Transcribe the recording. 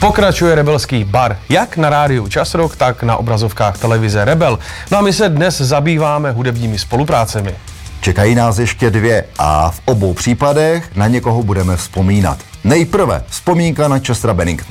Pokračuje Rebelský bar, jak na rádiu Časrock, tak na obrazovkách televize Rebel. No a my se dnes zabýváme hudebními spoluprácemi. Čekají nás ještě 2 a v obou případech na někoho budeme vzpomínat. Nejprve vzpomínka na Chestera Benningtona.